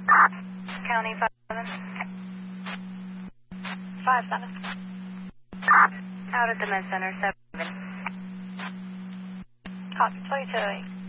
County 57. Out at the med center 7. Copy 22.